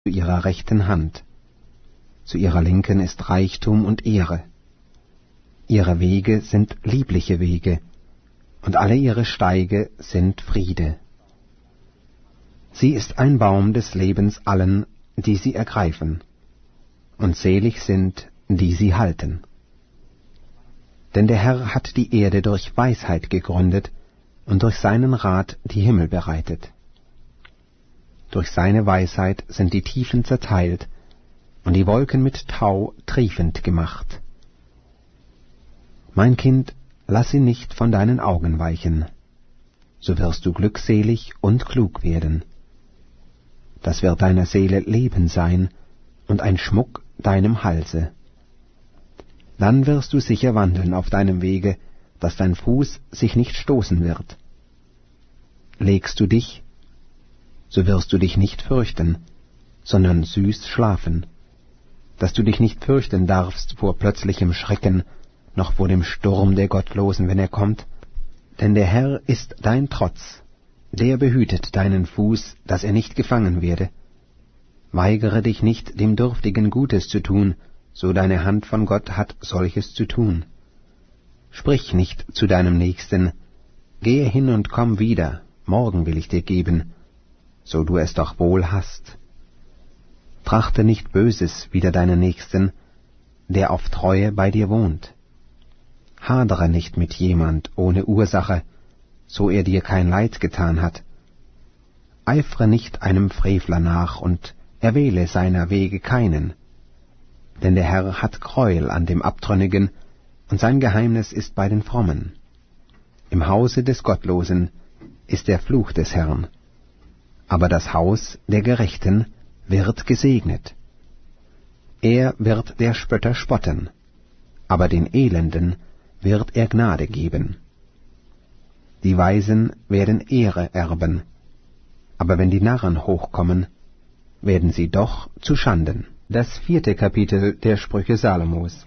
zu ihrer rechten Hand. Zu ihrer Linken ist Reichtum und Ehre. Ihre Wege sind liebliche Wege, und alle ihre Steige sind Friede. Sie ist ein Baum des Lebens allen, die sie ergreifen, und selig sind, die sie halten. Denn der Herr hat die Erde durch Weisheit gegründet und durch seinen Rat die Himmel bereitet. Durch seine Weisheit sind die Tiefen zerteilt und die Wolken mit Tau triefend gemacht. Mein Kind, lass sie nicht von deinen Augen weichen, so wirst du glückselig und klug werden. Das wird deiner Seele Leben sein und ein Schmuck deinem Halse. Dann wirst du sicher wandeln auf deinem Wege, dass dein Fuß sich nicht stoßen wird. Legst du dich, so wirst du dich nicht fürchten, sondern süß schlafen, dass du dich nicht fürchten darfst vor plötzlichem Schrecken, noch vor dem Sturm der Gottlosen, wenn er kommt. Denn der Herr ist dein Trotz, der behütet deinen Fuß, dass er nicht gefangen werde. Weigere dich nicht, dem Dürftigen Gutes zu tun, so deine Hand von Gott hat, solches zu tun. Sprich nicht zu deinem Nächsten, gehe hin und komm wieder, morgen will ich dir geben, so du es doch wohl hast. Trachte nicht Böses wider deinen Nächsten, der auf Treue bei dir wohnt. Hadere nicht mit jemand ohne Ursache, so er dir kein Leid getan hat. Eifre nicht einem Frevler nach und erwähle seiner Wege keinen. Denn der Herr hat Gräuel an dem Abtrünnigen, und sein Geheimnis ist bei den Frommen. Im Hause des Gottlosen ist der Fluch des Herrn, aber das Haus der Gerechten wird gesegnet. Er wird der Spötter spotten, aber den Elenden wird er Gnade geben. Die Weisen werden Ehre erben, aber wenn die Narren hochkommen, werden sie doch zu Schanden. Das 4. Kapitel der Sprüche Salomos.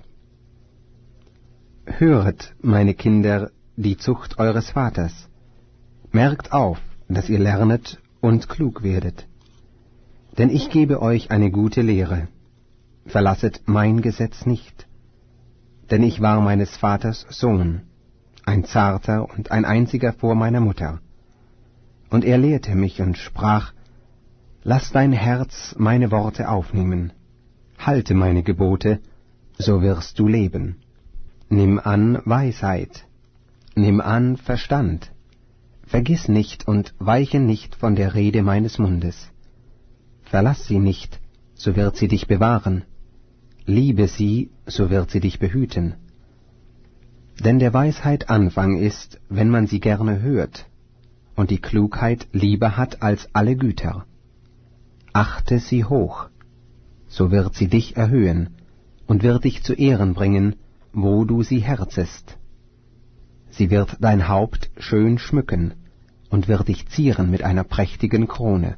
Höret, meine Kinder, die Zucht eures Vaters. Merkt auf, dass ihr lernet und klug werdet. Denn ich gebe euch eine gute Lehre. Verlasset mein Gesetz nicht. Denn ich war meines Vaters Sohn, ein zarter und ein einziger vor meiner Mutter. Und er lehrte mich und sprach, lass dein Herz meine Worte aufnehmen, halte meine Gebote, so wirst du leben. Nimm an Weisheit, nimm an Verstand, vergiss nicht und weiche nicht von der Rede meines Mundes. Verlass sie nicht, so wird sie dich bewahren, liebe sie, so wird sie dich behüten. Denn der Weisheit Anfang ist, wenn man sie gerne hört, und die Klugheit lieber hat als alle Güter. Achte sie hoch, so wird sie dich erhöhen und wird dich zu Ehren bringen, wo du sie herzest. Sie wird dein Haupt schön schmücken und wird dich zieren mit einer prächtigen Krone.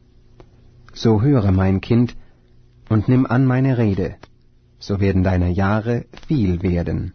So höre, mein Kind, und nimm an meine Rede, so werden deine Jahre viel werden.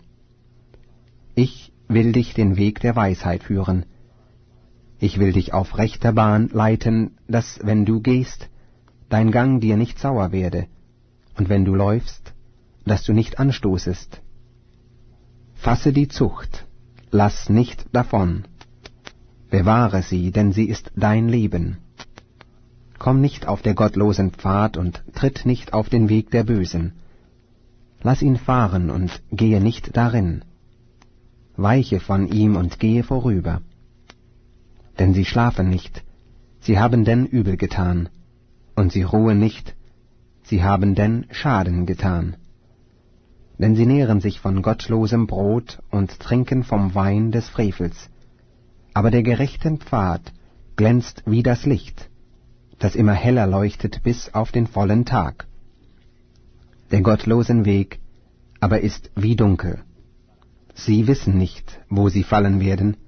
Ich will dich den Weg der Weisheit führen. Ich will dich auf rechter Bahn leiten, dass, wenn du gehst, dein Gang dir nicht sauer werde, und wenn du läufst, dass du nicht anstoßest. Fasse die Zucht, lass nicht davon. Bewahre sie, denn sie ist dein Leben. Komm nicht auf der gottlosen Pfad und tritt nicht auf den Weg der Bösen. Lass ihn fahren und gehe nicht darin. Weiche von ihm und gehe vorüber. Denn sie schlafen nicht, sie haben denn übel getan, und sie ruhen nicht, sie haben denn Schaden getan. Denn sie nähren sich von gottlosem Brot und trinken vom Wein des Frevels. Aber der gerechten Pfad glänzt wie das Licht, das immer heller leuchtet bis auf den vollen Tag. Der gottlosen Weg aber ist wie dunkel. Sie wissen nicht, wo sie fallen werden.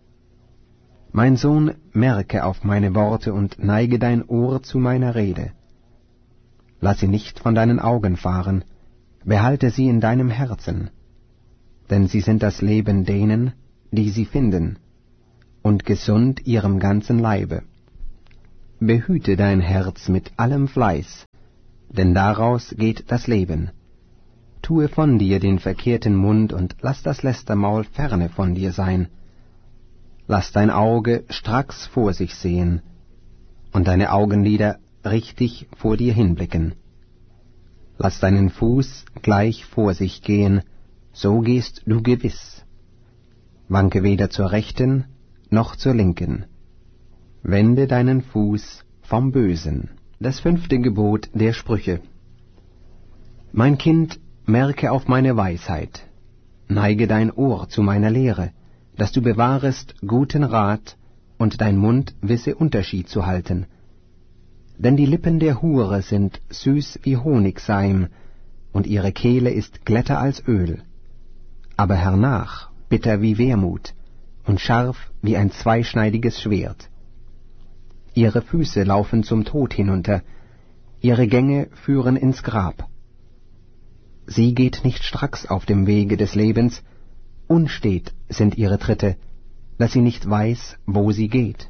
Mein Sohn, merke auf meine Worte und neige dein Ohr zu meiner Rede. Lass sie nicht von deinen Augen fahren, behalte sie in deinem Herzen, denn sie sind das Leben denen, die sie finden, und gesund ihrem ganzen Leibe. behüte dein Herz mit allem Fleiß, denn daraus geht das Leben. Tue von dir den verkehrten Mund und lass das Lästermaul ferne von dir sein. Lass dein Auge stracks vor sich sehen und deine Augenlider richtig vor dir hinblicken. Lass deinen Fuß gleich vor sich gehen, so gehst du gewiss. Wanke weder zur Rechten noch zur Linken. Wende deinen Fuß vom Bösen. Das 5. Gebot der Sprüche. Mein Kind, merke auf meine Weisheit, neige dein Ohr zu meiner Lehre, dass du bewahrest guten Rat und dein Mund wisse Unterschied zu halten. Denn die Lippen der Hure sind süß wie Honigseim, und ihre Kehle ist glätter als Öl, aber hernach bitter wie Wermut und scharf wie ein zweischneidiges Schwert. Ihre Füße laufen zum Tod hinunter, ihre Gänge führen ins Grab. Sie geht nicht stracks auf dem Wege des Lebens, unstet sind ihre Tritte, dass sie nicht weiß, wo sie geht.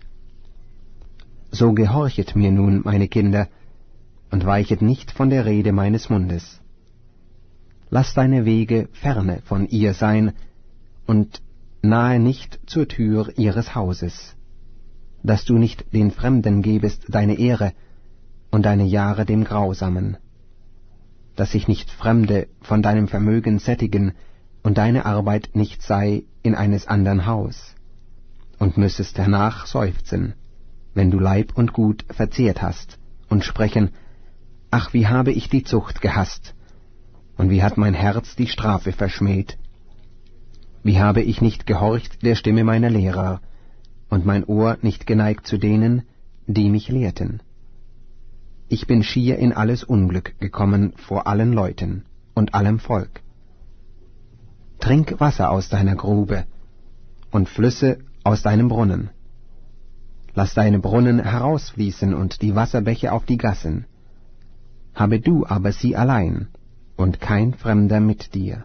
So gehorchet mir nun, meine Kinder, und weichet nicht von der Rede meines Mundes. Lass deine Wege ferne von ihr sein, und nahe nicht zur Tür ihres Hauses, dass du nicht den Fremden gebest deine Ehre und deine Jahre dem Grausamen, dass sich nicht Fremde von deinem Vermögen sättigen und deine Arbeit nicht sei in eines andern Haus, und müssest hernach seufzen, wenn du Leib und Gut verzehrt hast, und sprechen, ach, wie habe ich die Zucht gehasst, und wie hat mein Herz die Strafe verschmäht. Wie habe ich nicht gehorcht der Stimme meiner Lehrer, und mein Ohr nicht geneigt zu denen, die mich lehrten. Ich bin schier in alles Unglück gekommen vor allen Leuten und allem Volk. Trink Wasser aus deiner Grube und Flüsse aus deinem Brunnen. Lass deine Brunnen herausfließen und die Wasserbäche auf die Gassen. Habe du aber sie allein und kein Fremder mit dir.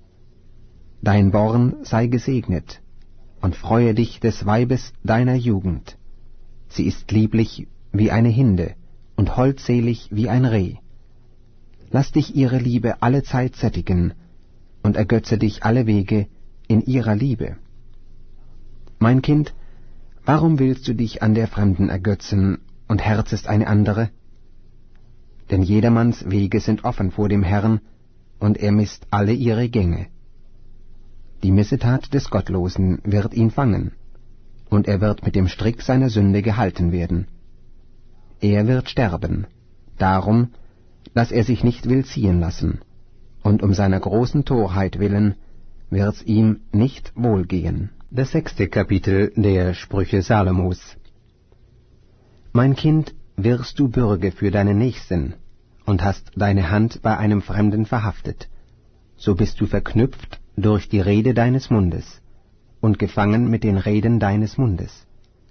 Dein Born sei gesegnet, und freue dich des Weibes deiner Jugend. Sie ist lieblich wie eine Hinde und holdselig wie ein Reh. Lass dich ihre Liebe allezeit sättigen und ergötze dich alle Wege in ihrer Liebe. Mein Kind, warum willst du dich an der Fremden ergötzen und herzest eine andere? Denn jedermanns Wege sind offen vor dem Herrn, und er misst alle ihre Gänge. Die Missetat des Gottlosen wird ihn fangen, und er wird mit dem Strick seiner Sünde gehalten werden. Er wird sterben, darum, dass er sich nicht will ziehen lassen, und um seiner großen Torheit willen wird's ihm nicht wohlgehen. Das 6. Kapitel der Sprüche Salomos. Mein Kind, wirst du Bürge für deinen Nächsten, und hast deine Hand bei einem Fremden verhaftet, so bist du verknüpft durch die Rede deines Mundes und gefangen mit den Reden deines Mundes.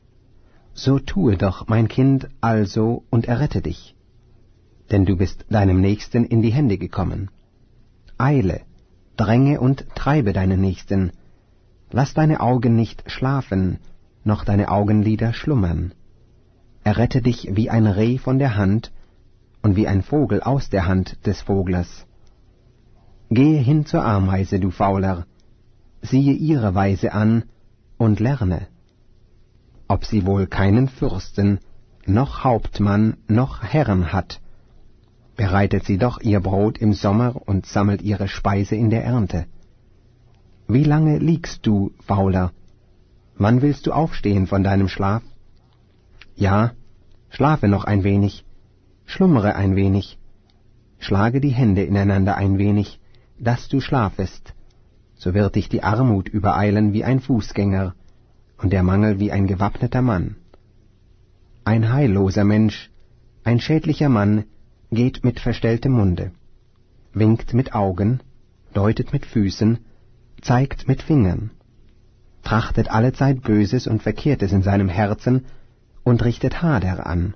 So tue doch, mein Kind, also und errette dich, denn du bist deinem Nächsten in die Hände gekommen. Eile, dränge und treibe deinen Nächsten, lass deine Augen nicht schlafen, noch deine Augenlider schlummern. Errette dich wie ein Reh von der Hand und wie ein Vogel aus der Hand des Voglers. Gehe hin zur Ameise, du Fauler, siehe ihre Weise an und lerne, ob sie wohl keinen Fürsten, noch Hauptmann, noch Herren hat, bereitet sie doch ihr Brot im Sommer und sammelt ihre Speise in der Ernte. Wie lange liegst du, Fauler? Wann willst du aufstehen von deinem Schlaf? Ja, schlafe noch ein wenig, schlummere ein wenig, schlage die Hände ineinander ein wenig, dass du schlafest, so wird dich die Armut übereilen wie ein Fußgänger und der Mangel wie ein gewappneter Mann. Ein heilloser Mensch, ein schädlicher Mann, geht mit verstelltem Munde, winkt mit Augen, deutet mit Füßen, zeigt mit Fingern, trachtet allezeit Böses und Verkehrtes in seinem Herzen und richtet Hader an.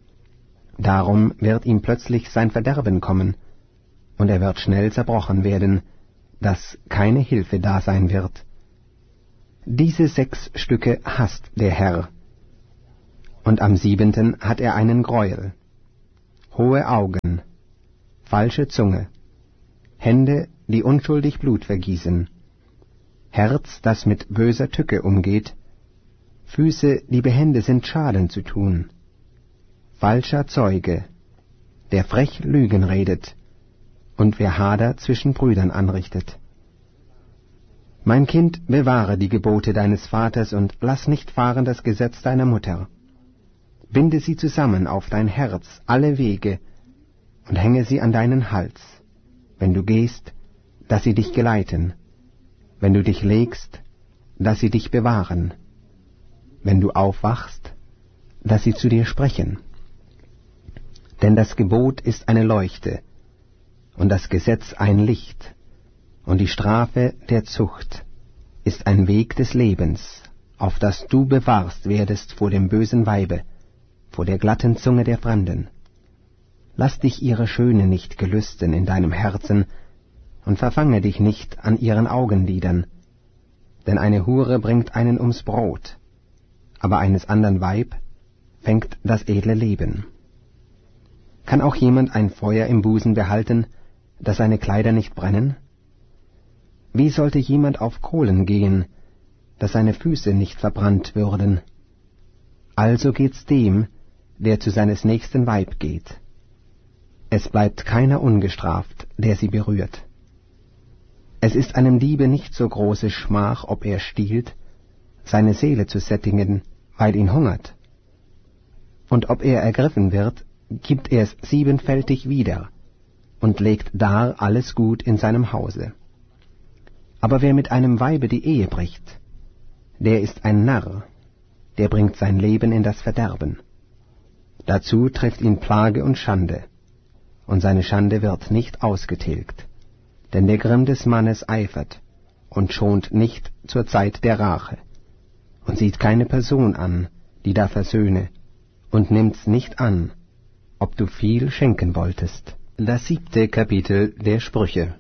Darum wird ihm plötzlich sein Verderben kommen, und er wird schnell zerbrochen werden, dass keine Hilfe da sein wird. Diese 6 Stücke hasst der Herr, und am 7. hat er einen Greuel, hohe Augen, falsche Zunge, Hände, die unschuldig Blut vergießen, Herz, das mit böser Tücke umgeht, Füße, die behende sind, Schaden zu tun, falscher Zeuge, der frech Lügen redet, und wer Hader zwischen Brüdern anrichtet. Mein Kind, bewahre die Gebote deines Vaters und lass nicht fahren das Gesetz deiner Mutter. Binde sie zusammen auf dein Herz, alle Wege, und hänge sie an deinen Hals, wenn du gehst, dass sie dich geleiten, wenn du dich legst, dass sie dich bewahren, wenn du aufwachst, dass sie zu dir sprechen. Denn das Gebot ist eine Leuchte, und das Gesetz ein Licht, und die Strafe der Zucht ist ein Weg des Lebens, auf das du bewahrst werdest vor dem bösen Weibe, vor der glatten Zunge der Fremden. Lass dich ihre Schöne nicht gelüsten in deinem Herzen, und verfange dich nicht an ihren Augenlidern, denn eine Hure bringt einen ums Brot, aber eines andern Weib fängt das edle Leben. Kann auch jemand ein Feuer im Busen behalten, dass seine Kleider nicht brennen? Wie sollte jemand auf Kohlen gehen, dass seine Füße nicht verbrannt würden? Also geht's dem, der zu seines nächsten Weib geht. Es bleibt keiner ungestraft, der sie berührt. Es ist einem Diebe nicht so große Schmach, ob er stiehlt, seine Seele zu sättigen, weil ihn hungert. Und ob er ergriffen wird, gibt er es 7-fältig wieder und legt dar alles Gut in seinem Hause. Aber wer mit einem Weibe die Ehe bricht, der ist ein Narr, der bringt sein Leben in das Verderben. Dazu trifft ihn Plage und Schande, und seine Schande wird nicht ausgetilgt, denn der Grimm des Mannes eifert und schont nicht zur Zeit der Rache, und sieht keine Person an, die da versöhne, und nimmt's nicht an, ob du viel schenken wolltest. Das 7. Kapitel der Sprüche.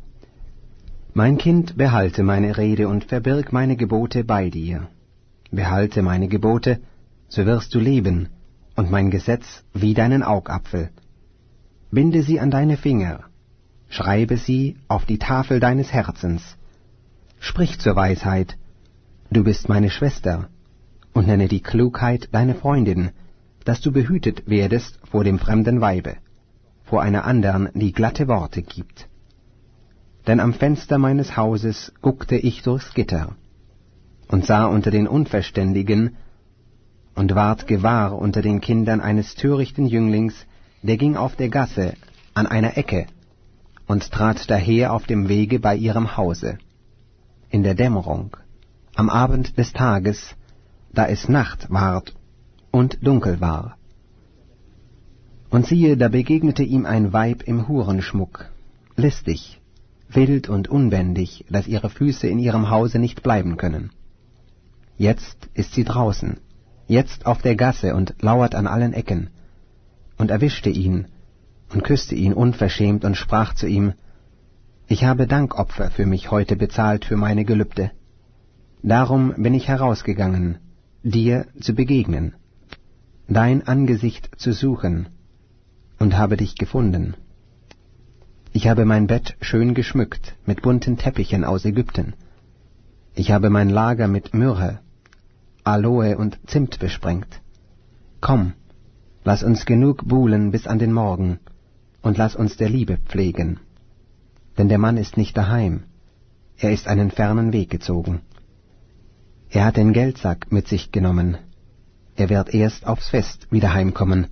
Mein Kind, behalte meine Rede und verbirg meine Gebote bei dir. Behalte meine Gebote, so wirst du leben, und mein Gesetz wie deinen Augapfel. Binde sie an deine Finger, schreibe sie auf die Tafel deines Herzens. Sprich zur Weisheit, du bist meine Schwester, und nenne die Klugheit deine Freundin, dass du behütet werdest vor dem fremden Weibe, vor einer andern, die glatte Worte gibt. Denn am Fenster meines Hauses guckte ich durchs Gitter und sah unter den Unverständigen und ward gewahr unter den Kindern eines törichten Jünglings, der ging auf der Gasse an einer Ecke und trat daher auf dem Wege bei ihrem Hause, in der Dämmerung, am Abend des Tages, da es Nacht ward und dunkel war. Und siehe, da begegnete ihm ein Weib im Hurenschmuck, listig, wild und unbändig, dass ihre Füße in ihrem Hause nicht bleiben können. Jetzt ist sie draußen, jetzt auf der Gasse und lauert an allen Ecken, und erwischte ihn und küsste ihn unverschämt und sprach zu ihm, ich habe Dankopfer für mich heute bezahlt für meine Gelübde. Darum bin ich herausgegangen, dir zu begegnen, dein Angesicht zu suchen, und habe dich gefunden. Ich habe mein Bett schön geschmückt mit bunten Teppichen aus Ägypten. Ich habe mein Lager mit Myrrhe, Aloe und Zimt besprengt. Komm, lass uns genug buhlen bis an den Morgen, und lass uns der Liebe pflegen. Denn der Mann ist nicht daheim, er ist einen fernen Weg gezogen. Er hat den Geldsack mit sich genommen, er wird erst aufs Fest wieder heimkommen.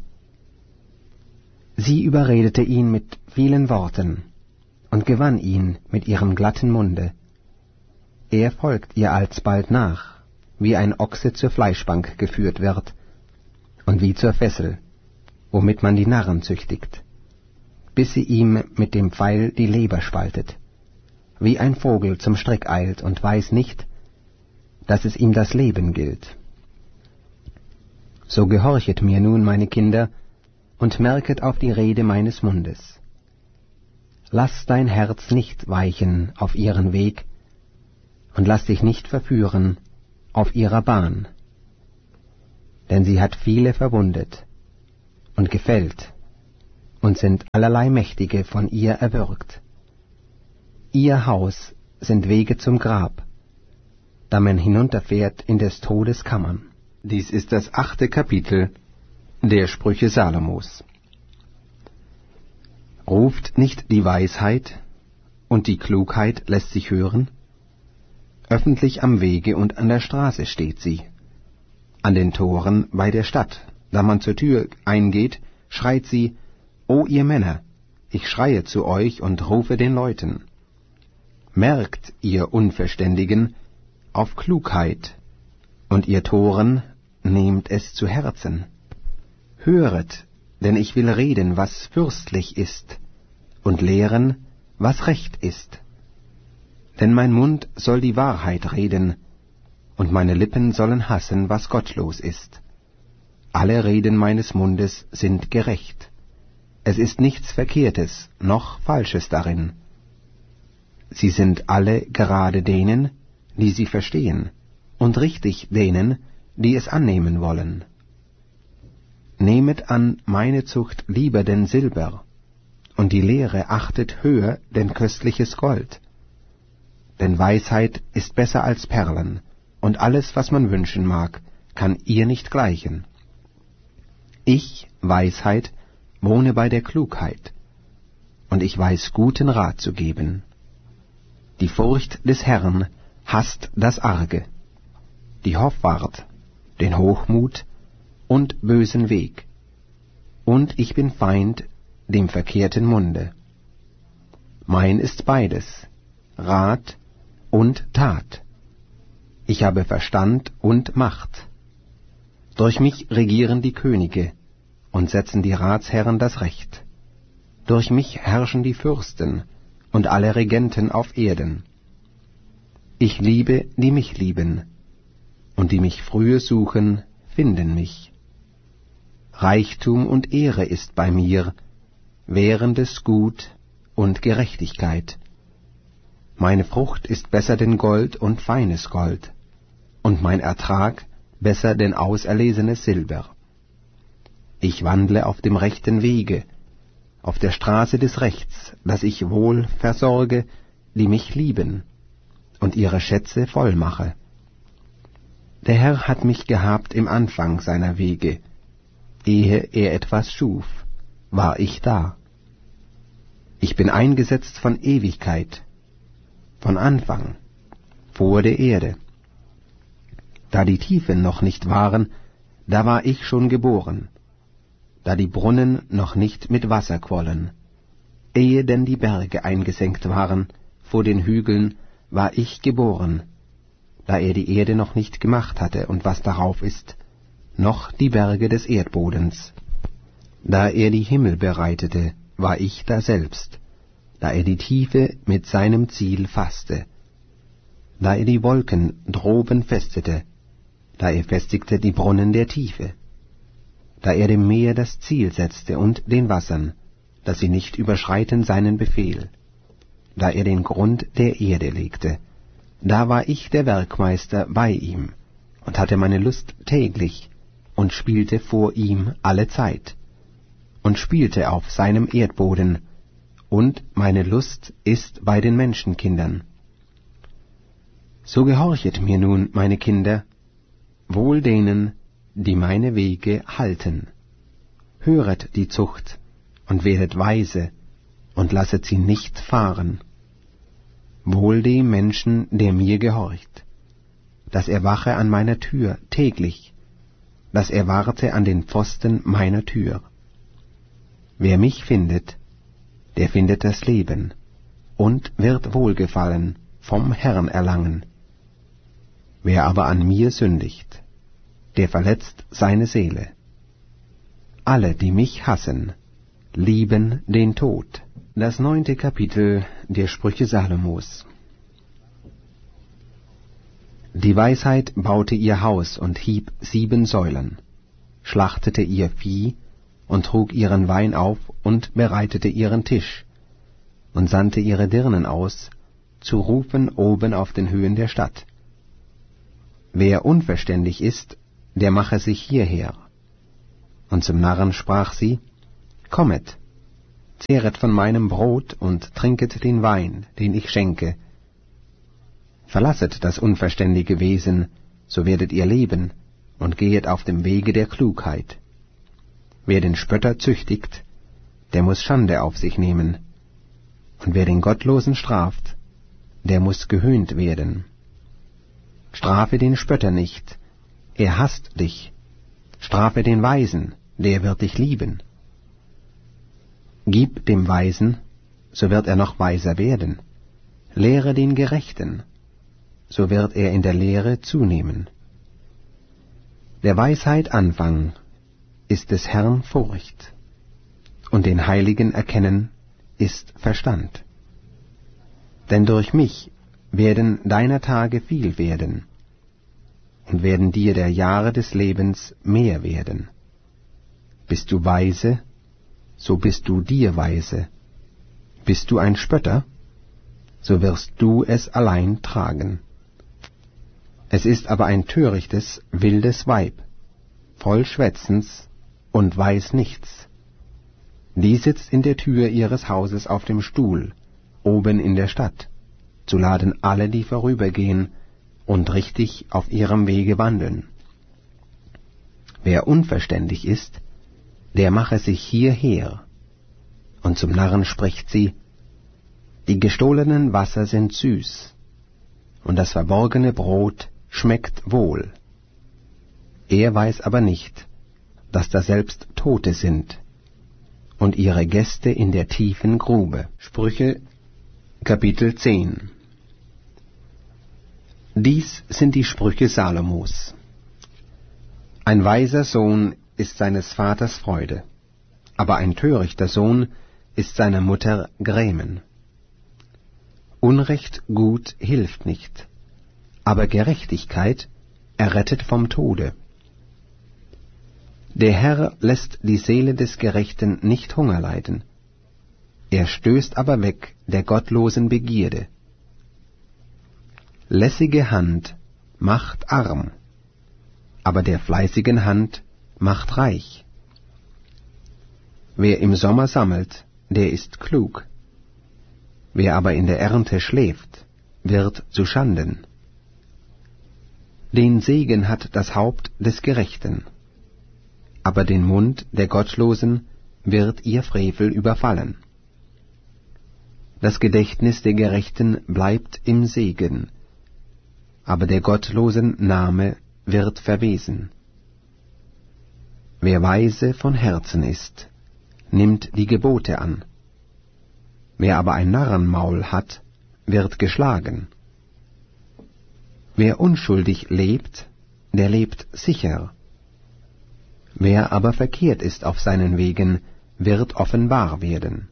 Sie überredete ihn mit vielen Worten und gewann ihn mit ihrem glatten Munde. Er folgt ihr alsbald nach, wie ein Ochse zur Fleischbank geführt wird, und wie zur Fessel, womit man die Narren züchtigt, bis sie ihm mit dem Pfeil die Leber spaltet, wie ein Vogel zum Strick eilt und weiß nicht, dass es ihm das Leben gilt. So gehorchet mir nun, meine Kinder, und merket auf die Rede meines Mundes. Lass dein Herz nicht weichen auf ihren Weg, und lass dich nicht verführen auf ihrer Bahn. denn sie hat viele verwundet und gefällt, und sind allerlei Mächtige von ihr erwürgt. Ihr Haus sind Wege zum Grab, da man hinunterfährt in des Todes Kammern. Dies ist das 8. Kapitel der Sprüche Salomos. Ruft nicht die Weisheit, und die Klugheit lässt sich hören? Öffentlich am Wege und an der Straße steht sie, an den Toren bei der Stadt. Da man zur Tür eingeht, schreit sie: O ihr Männer, ich schreie zu euch und rufe den Leuten. Merkt, ihr Unverständigen, auf Klugheit, und ihr Toren, nehmt es zu Herzen. Höret, denn ich will reden, was fürstlich ist, und lehren, was recht ist. Denn mein Mund soll die Wahrheit reden, und meine Lippen sollen hassen, was gottlos ist. Alle Reden meines Mundes sind gerecht. Es ist nichts Verkehrtes, noch Falsches darin. Sie sind alle gerade denen, die sie verstehen, und richtig denen, die es annehmen wollen. Nehmet an meine Zucht lieber denn Silber, und die Lehre achtet höher denn köstliches Gold. Denn Weisheit ist besser als Perlen, und alles, was man wünschen mag, kann ihr nicht gleichen. Ich, Weisheit, wohne bei der Klugheit, und ich weiß guten Rat zu geben. Die Furcht des Herrn hasst das Arge, die Hoffart, den Hochmut und bösen Weg, und ich bin Feind dem verkehrten Munde. Mein ist beides, Rat und Tat. Ich habe Verstand und Macht. Durch mich regieren die Könige und setzen die Ratsherren das Recht. Durch mich herrschen die Fürsten und alle Regenten auf Erden. Ich liebe, die mich lieben, und die mich frühe suchen, finden mich. Reichtum und Ehre ist bei mir, währendes Gut und Gerechtigkeit. Meine Frucht ist besser denn Gold und feines Gold, und mein Ertrag besser denn auserlesenes Silber. Ich wandle auf dem rechten Wege, auf der Straße des Rechts, dass ich wohl versorge, die mich lieben, und ihre Schätze voll mache. Der Herr hat mich gehabt im Anfang seiner Wege, ehe er etwas schuf, war ich da. Ich bin eingesetzt von Ewigkeit, von Anfang, vor der Erde. Da die Tiefen noch nicht waren, da war ich schon geboren, da die Brunnen noch nicht mit Wasser quollen. Ehe denn die Berge eingesenkt waren, vor den Hügeln war ich geboren, da er die Erde noch nicht gemacht hatte und was darauf ist, noch die Berge des Erdbodens. Da er die Himmel bereitete, war ich daselbst, da er die Tiefe mit seinem Ziel fasste, da er die Wolken droben festete, da er festigte die Brunnen der Tiefe, da er dem Meer das Ziel setzte und den Wassern, dass sie nicht überschreiten seinen Befehl, da er den Grund der Erde legte, da war ich der Werkmeister bei ihm und hatte meine Lust täglich und spielte vor ihm alle Zeit und spielte auf seinem Erdboden, und meine Lust ist bei den Menschenkindern. So gehorchet mir nun, meine Kinder, wohl denen, die meine Wege halten. Höret die Zucht und werdet weise und lasset sie nicht fahren. Wohl dem Menschen, der mir gehorcht, dass er wache an meiner Tür täglich, dass er warte an den Pfosten meiner Tür. Wer mich findet, der findet das Leben und wird Wohlgefallen vom Herrn erlangen. Wer aber an mir sündigt, der verletzt seine Seele. Alle, die mich hassen, lieben den Tod. Das 9. Kapitel der Sprüche Salomos. Die Weisheit baute ihr Haus und hieb 7 Säulen, schlachtete ihr Vieh und trug ihren Wein auf und bereitete ihren Tisch und sandte ihre Dirnen aus, zu rufen oben auf den Höhen der Stadt. Wer unverständig ist, der mache sich hierher. Und zum Narren sprach sie, Kommet, zehret von meinem Brot und trinket den Wein, den ich schenke. Verlasset das unverständige Wesen, so werdet ihr leben, und gehet auf dem Wege der Klugheit. Wer den Spötter züchtigt, der muß Schande auf sich nehmen, und wer den Gottlosen straft, der muß gehöhnt werden. Strafe den Spötter nicht, er hasst dich. Strafe den Weisen, der wird dich lieben. Gib dem Weisen, so wird er noch weiser werden. Lehre den Gerechten, so wird er in der Lehre zunehmen. Der Weisheit Anfang ist des Herrn Furcht, und den Heiligen Erkennen ist Verstand. Denn durch mich werden deiner Tage viel werden, und werden dir der Jahre des Lebens mehr werden. Bist du weise, so bist du dir weise. Bist du ein Spötter, so wirst du es allein tragen. Es ist aber ein törichtes, wildes Weib, voll Schwätzens und weiß nichts. Die sitzt in der Tür ihres Hauses auf dem Stuhl, oben in der Stadt, zu laden alle, die vorübergehen, und richtig auf ihrem Wege wandeln. Wer unverständig ist, der mache sich hierher. Und zum Narren spricht sie, die gestohlenen Wasser sind süß, und das verborgene Brot schmeckt wohl. Er weiß aber nicht, dass daselbst Tote sind, und ihre Gäste in der tiefen Grube. Sprüche, Kapitel 10. Dies sind die Sprüche Salomos. Ein weiser Sohn ist seines Vaters Freude, aber ein törichter Sohn ist seiner Mutter Grämen. Unrecht gut hilft nicht, aber Gerechtigkeit errettet vom Tode. Der Herr lässt die Seele des Gerechten nicht Hunger leiden, er stößt aber weg der gottlosen Begierde. Lässige Hand macht arm, aber der fleißigen Hand macht reich. Wer im Sommer sammelt, der ist klug. Wer aber in der Ernte schläft, wird zu Schanden. Den Segen hat das Haupt des Gerechten, aber den Mund der Gottlosen wird ihr Frevel überfallen. Das Gedächtnis der Gerechten bleibt im Segen, aber der Gottlosen Name wird verwesen. Wer weise von Herzen ist, nimmt die Gebote an. Wer aber ein Narrenmaul hat, wird geschlagen. Wer unschuldig lebt, der lebt sicher. Wer aber verkehrt ist auf seinen Wegen, wird offenbar werden.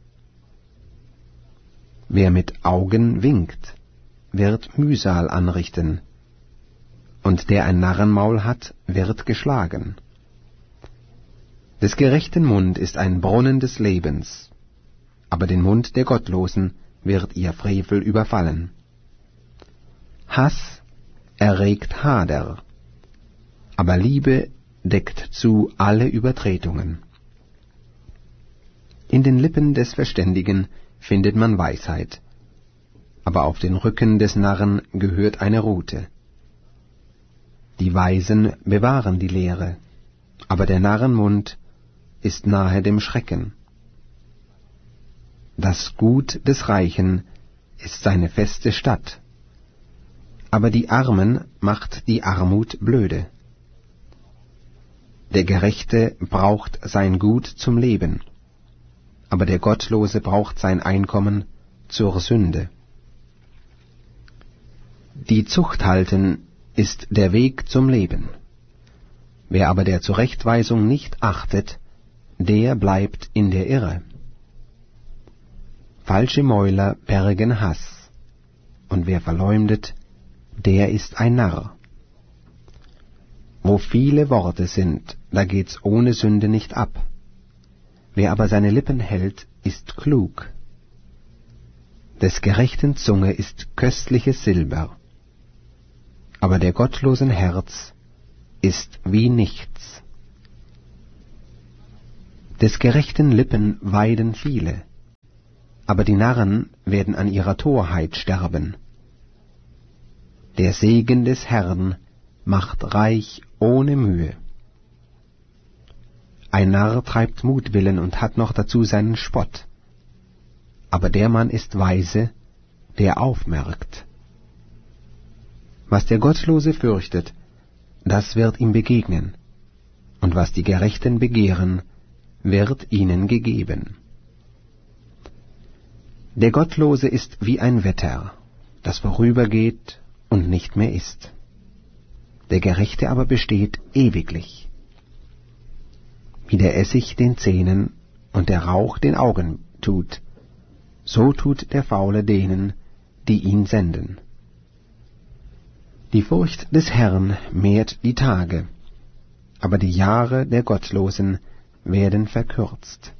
Wer mit Augen winkt, wird Mühsal anrichten, und der ein Narrenmaul hat, wird geschlagen. Des gerechten Mund ist ein Brunnen des Lebens, aber den Mund der Gottlosen wird ihr Frevel überfallen. Hass erregt Hader, aber Liebe deckt zu alle Übertretungen. In den Lippen des Verständigen findet man Weisheit, aber auf den Rücken des Narren gehört eine Rute. Die Weisen bewahren die Lehre, aber der Narrenmund ist nahe dem Schrecken. Das Gut des Reichen ist seine feste Stadt, aber die Armen macht die Armut blöde. Der Gerechte braucht sein Gut zum Leben, aber der Gottlose braucht sein Einkommen zur Sünde. Die Zucht halten ist der Weg zum Leben. Wer aber der Zurechtweisung nicht achtet, der bleibt in der Irre. Falsche Mäuler bergen Hass, und wer verleumdet, der ist ein Narr. Wo viele Worte sind, da geht's ohne Sünde nicht ab. Wer aber seine Lippen hält, ist klug. Des gerechten Zunge ist köstliches Silber, aber der gottlosen Herz ist wie nichts. Des gerechten Lippen weiden viele, aber die Narren werden an ihrer Torheit sterben. Der Segen des Herrn macht reich ohne Mühe. Ein Narr treibt Mutwillen und hat noch dazu seinen Spott, aber der Mann ist weise, der aufmerkt. Was der Gottlose fürchtet, das wird ihm begegnen, und was die Gerechten begehren, wird ihnen gegeben. Der Gottlose ist wie ein Wetter, das vorübergeht und nicht mehr ist. Der Gerechte aber besteht ewiglich. Wie der Essig den Zähnen und der Rauch den Augen tut, so tut der Faule denen, die ihn senden. Die Furcht des Herrn mehrt die Tage, aber die Jahre der Gottlosen werden verkürzt.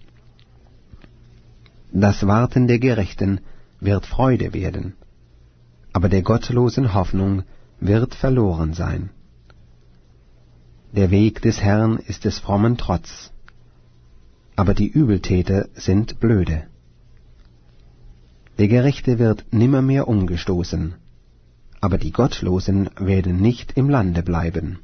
Das Warten der Gerechten wird Freude werden, aber der gottlosen Hoffnung wird verloren sein. Der Weg des Herrn ist des frommen Trotz, aber die Übeltäter sind blöde. Der Gerechte wird nimmermehr umgestoßen, aber die Gottlosen werden nicht im Lande bleiben.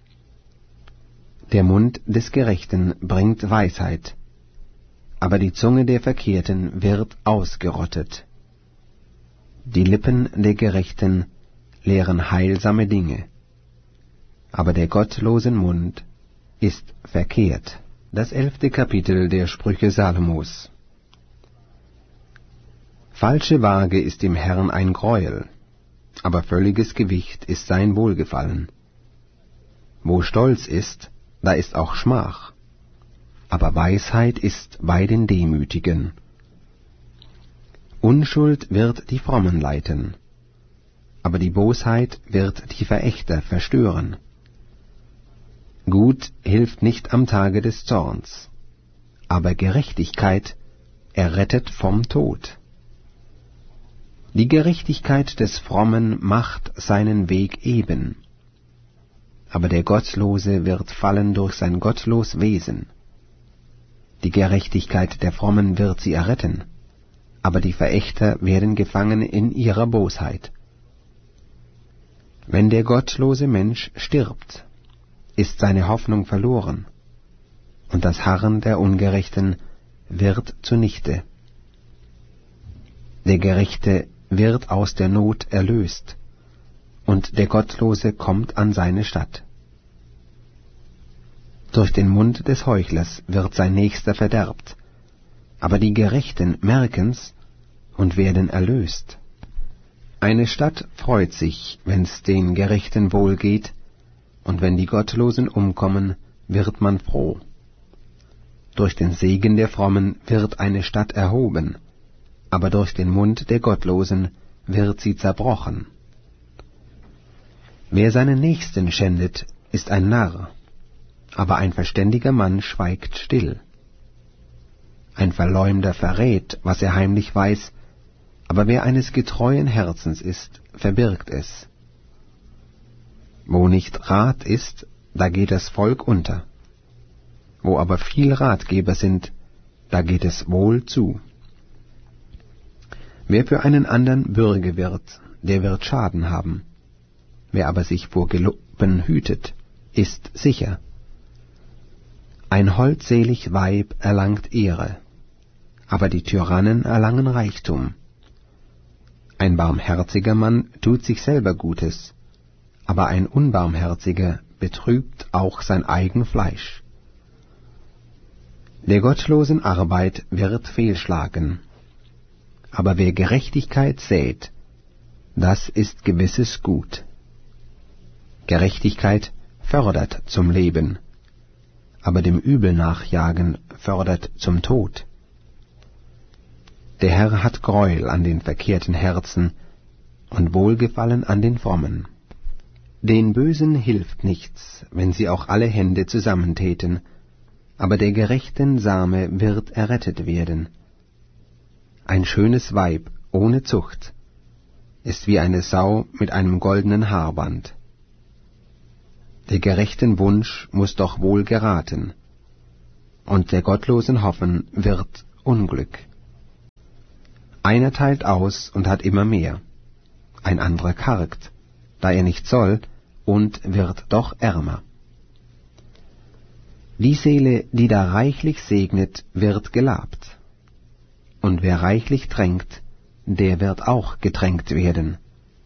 Der Mund des Gerechten bringt Weisheit, aber die Zunge der Verkehrten wird ausgerottet. Die Lippen der Gerechten lehren heilsame Dinge, aber der gottlosen Mund ist verkehrt. Das 11. Kapitel der Sprüche Salomos. Falsche Waage ist dem Herrn ein Greuel, aber völliges Gewicht ist sein Wohlgefallen. Wo Stolz ist, da ist auch Schmach, aber Weisheit ist bei den Demütigen. Unschuld wird die Frommen leiten, aber die Bosheit wird die Verächter verstören. Gut hilft nicht am Tage des Zorns, aber Gerechtigkeit errettet vom Tod. Die Gerechtigkeit des Frommen macht seinen Weg eben, aber der Gottlose wird fallen durch sein gottlos Wesen. Die Gerechtigkeit der Frommen wird sie erretten, aber die Verächter werden gefangen in ihrer Bosheit. Wenn der gottlose Mensch stirbt, ist seine Hoffnung verloren, und das Harren der Ungerechten wird zunichte. Der Gerechte wird aus der Not erlöst, und der Gottlose kommt an seine Stadt. Durch den Mund des Heuchlers wird sein Nächster verderbt, aber die Gerechten merken's und werden erlöst. Eine Stadt freut sich, wenn's den Gerechten wohl geht, und wenn die Gottlosen umkommen, wird man froh. Durch den Segen der Frommen wird eine Stadt erhoben, aber durch den Mund der Gottlosen wird sie zerbrochen. Wer seinen Nächsten schändet, ist ein Narr, aber ein verständiger Mann schweigt still. Ein Verleumder verrät, was er heimlich weiß, aber wer eines getreuen Herzens ist, verbirgt es. Wo nicht Rat ist, da geht das Volk unter. Wo aber viel Ratgeber sind, da geht es wohl zu. Wer für einen andern Bürge wird, der wird Schaden haben. Wer aber sich vor Gelübden hütet, ist sicher. Ein holdselig Weib erlangt Ehre, aber die Tyrannen erlangen Reichtum. Ein barmherziger Mann tut sich selber Gutes, aber ein Unbarmherziger betrübt auch sein eigen Fleisch. Der gottlosen Arbeit wird fehlschlagen, aber wer Gerechtigkeit sät, das ist gewisses Gut. Gerechtigkeit fördert zum Leben, aber dem Übel nachjagen fördert zum Tod. Der Herr hat Greuel an den verkehrten Herzen und Wohlgefallen an den Frommen. Den Bösen hilft nichts, wenn sie auch alle Hände zusammentäten, aber der gerechten Same wird errettet werden. Ein schönes Weib ohne Zucht ist wie eine Sau mit einem goldenen Haarband. Der gerechten Wunsch muß doch wohl geraten, und der gottlosen Hoffen wird Unglück. Einer teilt aus und hat immer mehr, ein anderer kargt, da er nicht soll, und wird doch ärmer. Die Seele, die da reichlich segnet, wird gelabt, und wer reichlich tränkt, der wird auch getränkt werden.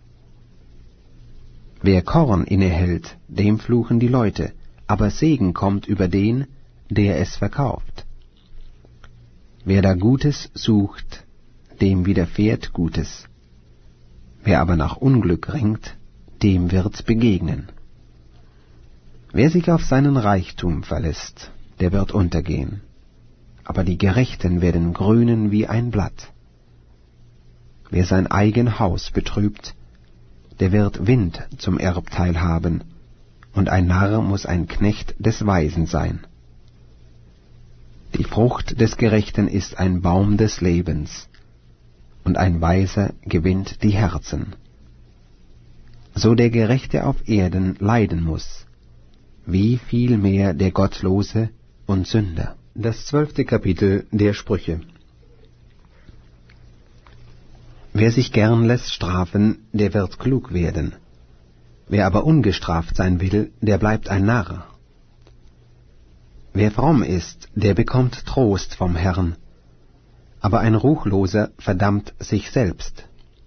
Wer Korn innehält, dem fluchen die Leute, aber Segen kommt über den, der es verkauft. Wer da Gutes sucht, dem widerfährt Gutes. Wer aber nach Unglück ringt, dem wird's begegnen. Wer sich auf seinen Reichtum verlässt, der wird untergehen, aber die Gerechten werden grünen wie ein Blatt. Wer sein eigen Haus betrübt, der wird Wind zum Erbteil haben, und ein Narr muß ein Knecht des Weisen sein. Die Frucht des Gerechten ist ein Baum des Lebens, und ein Weiser gewinnt die Herzen. So der Gerechte auf Erden leiden muß, wie viel mehr der Gottlose und Sünder. Das 12. Kapitel der Sprüche. Wer sich gern lässt strafen, der wird klug werden. Wer aber ungestraft sein will, der bleibt ein Narr. Wer fromm ist, der bekommt Trost vom Herrn, aber ein Ruchloser verdammt sich selbst.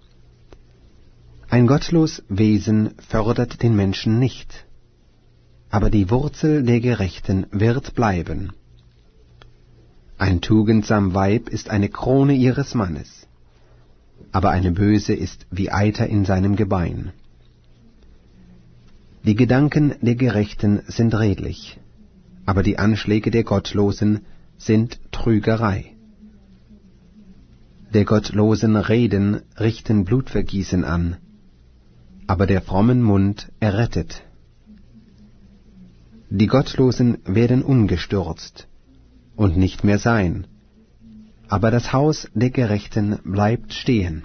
Ein gottlos Wesen fördert den Menschen nicht, aber die Wurzel der Gerechten wird bleiben. Ein tugendsam Weib ist eine Krone ihres Mannes, aber eine Böse ist wie Eiter in seinem Gebein. Die Gedanken der Gerechten sind redlich, aber die Anschläge der Gottlosen sind Trügerei. Der gottlosen Reden richten Blutvergießen an, aber der frommen Mund errettet. Die Gottlosen werden umgestürzt und nicht mehr sein, aber das Haus der Gerechten bleibt stehen.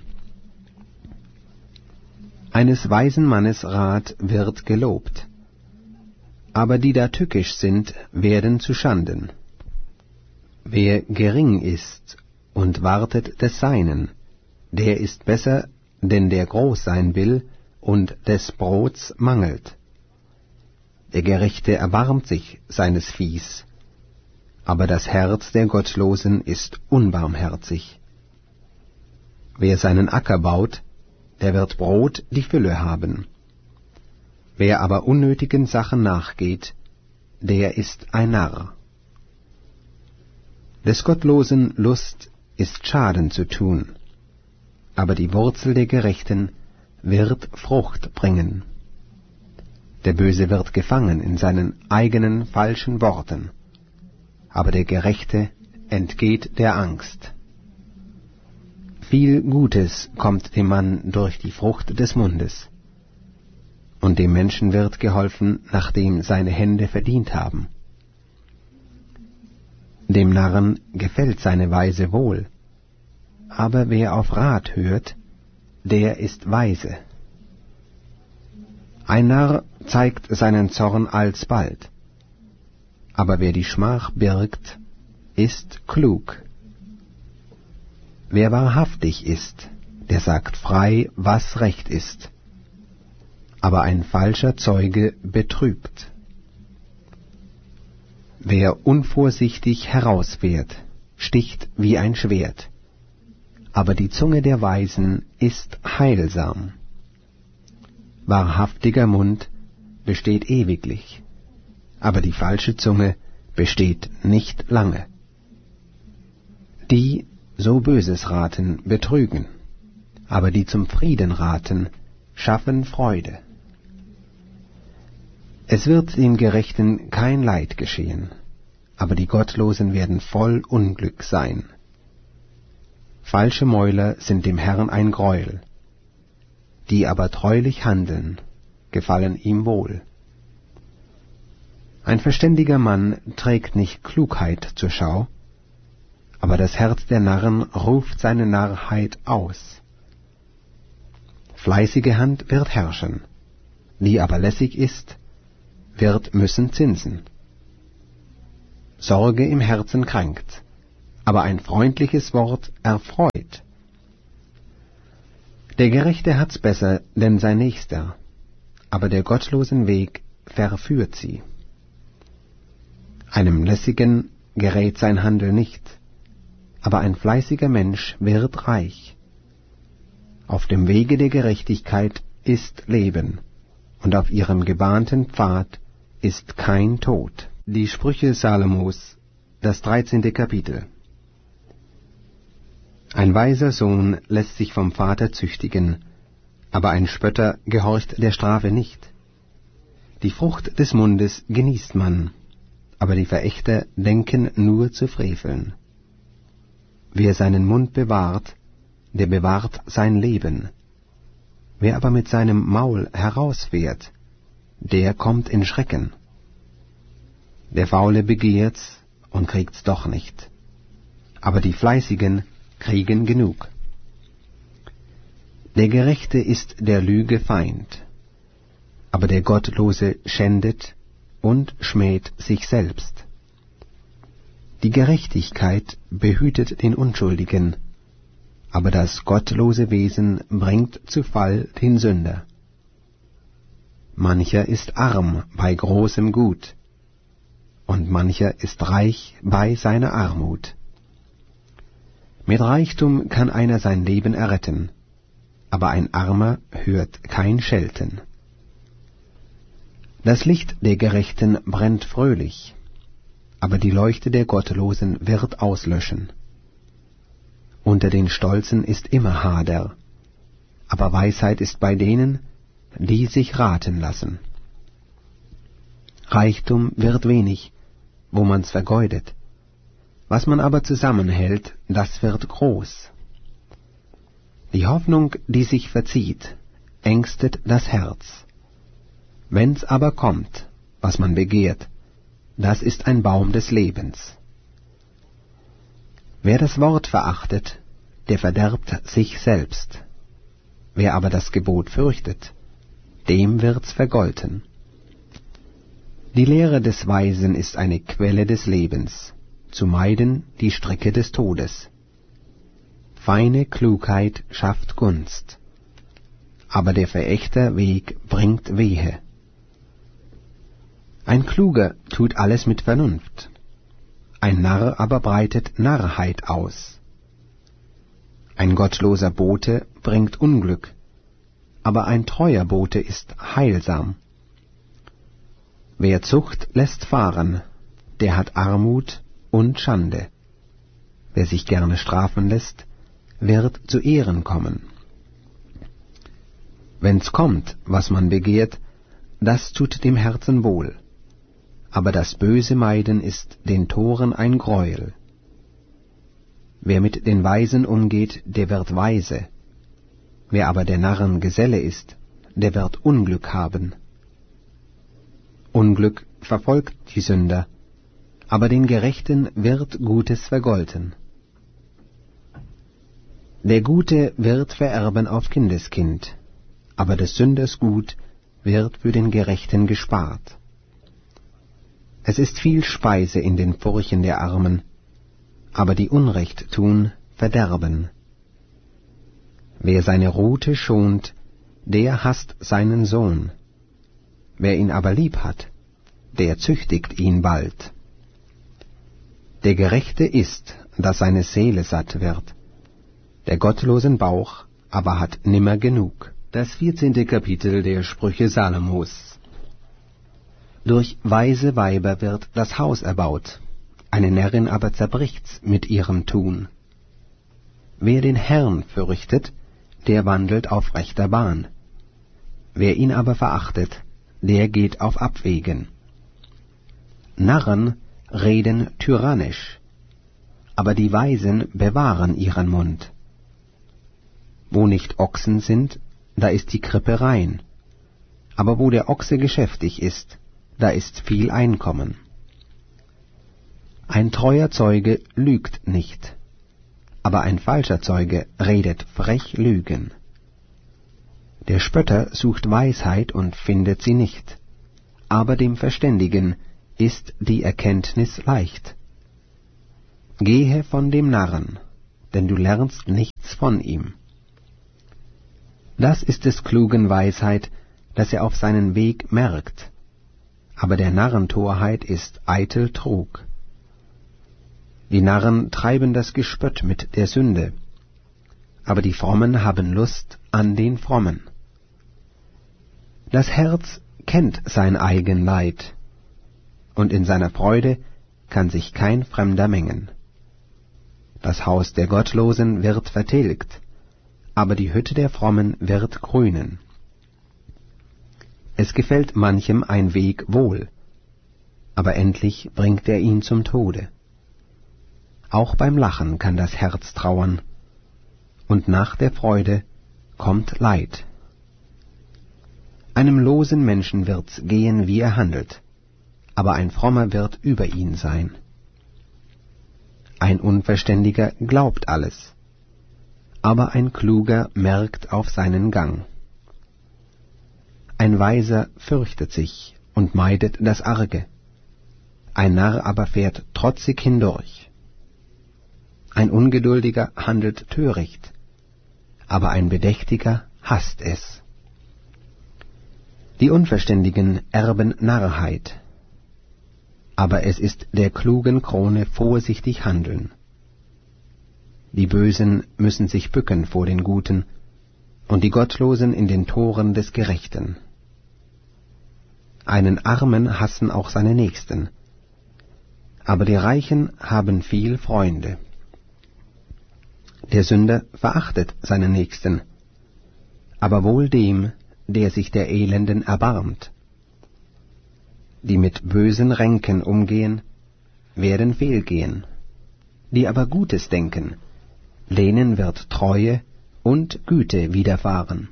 Eines weisen Mannes Rat wird gelobt, aber die da tückisch sind, werden zu Schanden. Wer gering ist und wartet des Seinen, der ist besser, denn der groß sein will und des Brots mangelt. Der Gerechte erbarmt sich seines Viehs, aber das Herz der Gottlosen ist unbarmherzig. Wer seinen Acker baut, der wird Brot die Fülle haben. Wer aber unnötigen Sachen nachgeht, der ist ein Narr. Des Gottlosen Lust ist Schaden zu tun, aber die Wurzel der Gerechten wird Frucht bringen. Der Böse wird gefangen in seinen eigenen falschen Worten, aber der Gerechte entgeht der Angst. Viel Gutes kommt dem Mann durch die Frucht des Mundes, und dem Menschen wird geholfen, nachdem seine Hände verdient haben. Dem Narren gefällt seine Weise wohl, aber wer auf Rat hört, der ist weise. Ein Narr zeigt seinen Zorn alsbald, aber wer die Schmach birgt, ist klug. Wer wahrhaftig ist, der sagt frei, was recht ist, aber ein falscher Zeuge betrübt. Wer unvorsichtig herausfährt, sticht wie ein Schwert, aber die Zunge der Weisen ist heilsam. Wahrhaftiger Mund besteht ewiglich, aber die falsche Zunge besteht nicht lange. Die so Böses raten, betrügen, aber die zum Frieden raten, schaffen Freude. Es wird dem Gerechten kein Leid geschehen, aber die Gottlosen werden voll Unglück sein. Falsche Mäuler sind dem Herrn ein Greuel, die aber treulich handeln, gefallen ihm wohl. Ein verständiger Mann trägt nicht Klugheit zur Schau, aber das Herz der Narren ruft seine Narrheit aus. Fleißige Hand wird herrschen, die aber lässig ist, wird müssen zinsen. Sorge im Herzen krankt, aber ein freundliches Wort erfreut. Der Gerechte hat's besser, denn sein Nächster, aber der gottlosen Weg verführt sie. Einem Lässigen gerät sein Handel nicht, aber ein fleißiger Mensch wird reich. Auf dem Wege der Gerechtigkeit ist Leben, und auf ihrem gebahnten Pfad ist kein Tod. Die Sprüche Salomos, das 13. Kapitel. Ein weiser Sohn lässt sich vom Vater züchtigen, aber ein Spötter gehorcht der Strafe nicht. Die Frucht des Mundes genießt man, aber die Verächter denken nur zu freveln. Wer seinen Mund bewahrt, der bewahrt sein Leben. Wer aber mit seinem Maul herausfährt, der kommt in Schrecken. Der Faule begehrt's und kriegt's doch nicht, aber die Fleißigen kriegen genug. Der Gerechte ist der Lüge Feind, aber der Gottlose schändet und schmäht sich selbst. Die Gerechtigkeit behütet den Unschuldigen, aber das gottlose Wesen bringt zu Fall den Sünder. Mancher ist arm bei großem Gut, und mancher ist reich bei seiner Armut. Mit Reichtum kann einer sein Leben erretten, aber ein Armer hört kein Schelten. Das Licht der Gerechten brennt fröhlich, aber die Leuchte der Gottlosen wird auslöschen. Unter den Stolzen ist immer Hader, aber Weisheit ist bei denen, die sich raten lassen. Reichtum wird wenig, wo man's vergeudet, was man aber zusammenhält, das wird groß. Die Hoffnung, die sich verzieht, ängstet das Herz. Wenn's aber kommt, was man begehrt, das ist ein Baum des Lebens. Wer das Wort verachtet, der verderbt sich selbst. Wer aber das Gebot fürchtet, dem wird's vergolten. Die Lehre des Weisen ist eine Quelle des Lebens, zu meiden die Stricke des Todes. Feine Klugheit schafft Gunst, aber der Verächter Weg bringt Wehe. Ein Kluger tut alles mit Vernunft, ein Narr aber breitet Narrheit aus. Ein gottloser Bote bringt Unglück, aber ein treuer Bote ist heilsam. Wer Zucht lässt fahren, der hat Armut und Schande. Wer sich gerne strafen lässt, wird zu Ehren kommen. Wenn's kommt, was man begehrt, das tut dem Herzen wohl, aber das Böse meiden ist den Toren ein Greuel. Wer mit den Weisen umgeht, der wird weise, wer aber der Narren Geselle ist, der wird Unglück haben. Unglück verfolgt die Sünder, aber den Gerechten wird Gutes vergolten. Der Gute wird vererben auf Kindeskind, aber des Sünders Gut wird für den Gerechten gespart. Es ist viel Speise in den Furchen der Armen, aber die Unrecht tun, verderben. Wer seine Rute schont, der hasst seinen Sohn. Wer ihn aber lieb hat, der züchtigt ihn bald. Der Gerechte isst, dass seine Seele satt wird. Der gottlosen Bauch aber hat nimmer genug. Das 14. Kapitel der Sprüche Salomos. Durch weise Weiber wird das Haus erbaut, eine Närrin aber zerbricht's mit ihrem Tun. Wer den Herrn fürchtet, der wandelt auf rechter Bahn. Wer ihn aber verachtet, der geht auf Abwegen. Narren reden tyrannisch, aber die Weisen bewahren ihren Mund. Wo nicht Ochsen sind, da ist die Krippe rein, aber wo der Ochse geschäftig ist, da ist viel Einkommen. Ein treuer Zeuge lügt nicht, aber ein falscher Zeuge redet frech Lügen. Der Spötter sucht Weisheit und findet sie nicht, aber dem Verständigen ist die Erkenntnis leicht. Gehe von dem Narren, denn du lernst nichts von ihm. Das ist des Klugen Weisheit, dass er auf seinen Weg merkt, aber der Narren Torheit ist eitel Trug. Die Narren treiben das Gespött mit der Sünde, aber die Frommen haben Lust an den Frommen. Das Herz kennt sein eigen Leid, und in seiner Freude kann sich kein Fremder mengen. Das Haus der Gottlosen wird vertilgt, aber die Hütte der Frommen wird grünen. Es gefällt manchem ein Weg wohl, aber endlich bringt er ihn zum Tode. Auch beim Lachen kann das Herz trauern, und nach der Freude kommt Leid. Einem losen Menschen wird's gehen, wie er handelt, aber ein Frommer wird über ihn sein. Ein Unverständiger glaubt alles, aber ein Kluger merkt auf seinen Gang. Ein Weiser fürchtet sich und meidet das Arge, ein Narr aber fährt trotzig hindurch. Ein Ungeduldiger handelt töricht, aber ein Bedächtiger hasst es. Die Unverständigen erben Narrheit, aber es ist der klugen Krone vorsichtig handeln. Die Bösen müssen sich bücken vor den Guten, und die Gottlosen in den Toren des Gerechten. Einen Armen hassen auch seine Nächsten, aber die Reichen haben viel Freunde. Der Sünder verachtet seinen Nächsten, aber wohl dem, der sich der Elenden erbarmt. Die mit bösen Ränken umgehen, werden fehlgehen, die aber Gutes denken, denen wird Treue und Güte widerfahren.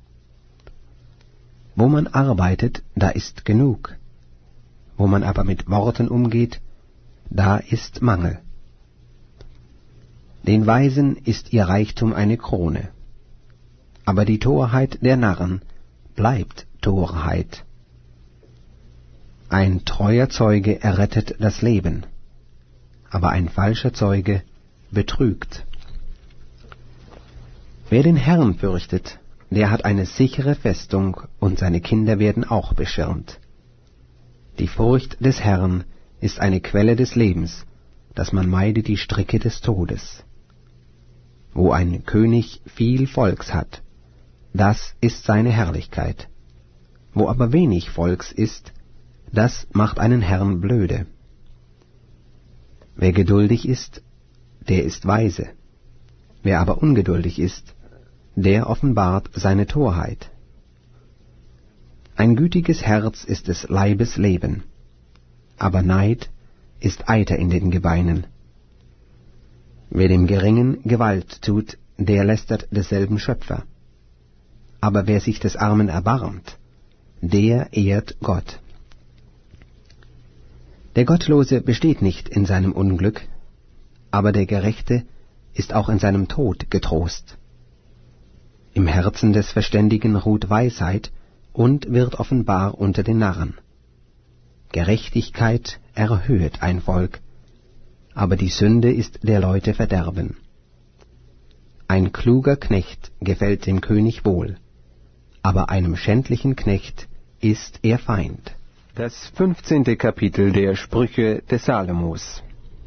Wo man arbeitet, da ist genug, wo man aber mit Worten umgeht, da ist Mangel. Den Weisen ist ihr Reichtum eine Krone, aber die Torheit der Narren bleibt Torheit. Ein treuer Zeuge errettet das Leben, aber ein falscher Zeuge betrügt. Wer den Herrn fürchtet, der hat eine sichere Festung, und seine Kinder werden auch beschirmt. Die Furcht des Herrn ist eine Quelle des Lebens, dass man meide die Stricke des Todes. Wo ein König viel Volks hat, das ist seine Herrlichkeit. Wo aber wenig Volks ist, das macht einen Herrn blöde. Wer geduldig ist, der ist weise. Wer aber ungeduldig ist, der offenbart seine Torheit. Ein gütiges Herz ist des Leibes Leben, aber Neid ist Eiter in den Gebeinen. Wer dem Geringen Gewalt tut, der lästert desselben Schöpfer. Aber wer sich des Armen erbarmt, der ehrt Gott. Der Gottlose besteht nicht in seinem Unglück, aber der Gerechte ist auch in seinem Tod getrost. Im Herzen des Verständigen ruht Weisheit und wird offenbar unter den Narren. Gerechtigkeit erhöhet ein Volk, aber die Sünde ist der Leute Verderben. Ein kluger Knecht gefällt dem König wohl, aber einem schändlichen Knecht ist er Feind. Das 15. Kapitel der Sprüche des Salomos.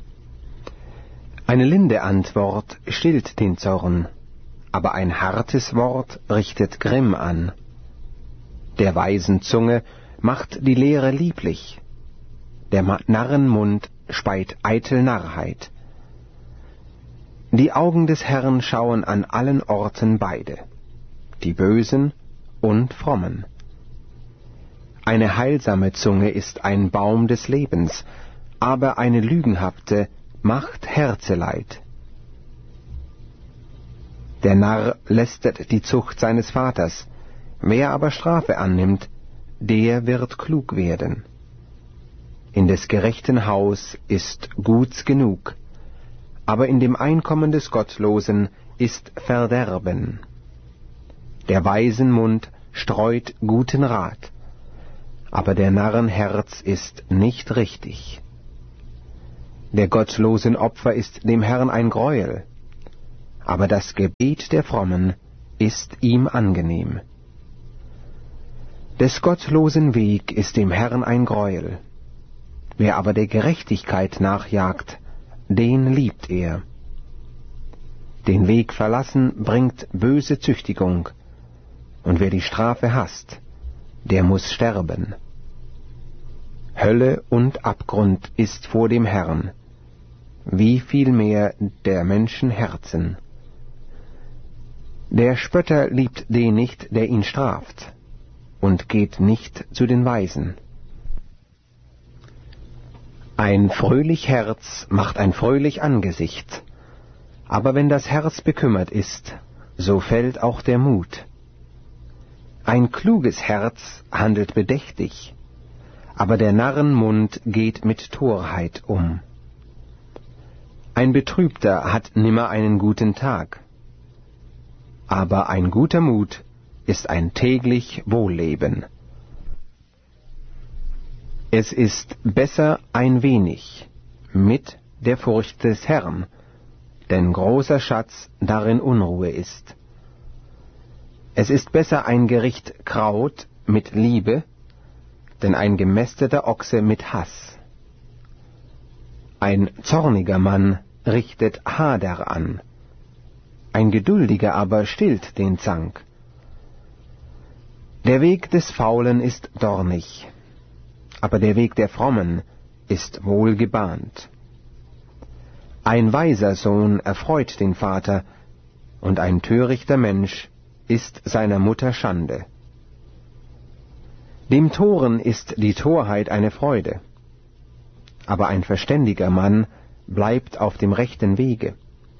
Eine linde Antwort stillt den Zorn, aber ein hartes Wort richtet Grimm an. Der weisen Zunge macht die Lehre lieblich, der Narrenmund speit eitel Narrheit. Die Augen des Herrn schauen an allen Orten beide, die Bösen und Frommen. Eine heilsame Zunge ist ein Baum des Lebens, aber eine lügenhafte macht Herzeleid. Der Narr lästert die Zucht seines Vaters, wer aber Strafe annimmt, der wird klug werden. In des gerechten Haus ist Guts genug, aber in dem Einkommen des Gottlosen ist Verderben. Der weisen Mund streut guten Rat, aber der Narren Herz ist nicht richtig. Der gottlosen Opfer ist dem Herrn ein Greuel, aber das Gebet der Frommen ist ihm angenehm. Des gottlosen Weg ist dem Herrn ein Greuel, wer aber der Gerechtigkeit nachjagt, den liebt er. Den Weg verlassen bringt böse Züchtigung, und wer die Strafe hasst, der muß sterben. Hölle und Abgrund ist vor dem Herrn, wie viel mehr der Menschen Herzen. Der Spötter liebt den nicht, der ihn straft, und geht nicht zu den Weisen. Ein fröhlich Herz macht ein fröhlich Angesicht, aber wenn das Herz bekümmert ist, so fällt auch der Mut. Ein kluges Herz handelt bedächtig, aber der Narrenmund geht mit Torheit um. Ein Betrübter hat nimmer einen guten Tag, aber ein guter Mut ist ein täglich Wohlleben. Es ist besser ein wenig mit der Furcht des Herrn, denn großer Schatz darin Unruhe ist. Es ist besser ein Gericht Kraut mit Liebe, denn ein gemästeter Ochse mit Hass. Ein zorniger Mann richtet Hader an, ein Geduldiger aber stillt den Zank. Der Weg des Faulen ist dornig, aber der Weg der Frommen ist wohl gebahnt. Ein weiser Sohn erfreut den Vater, und ein törichter Mensch ist seiner Mutter Schande. Dem Toren ist die Torheit eine Freude, aber ein verständiger Mann bleibt auf dem rechten Wege.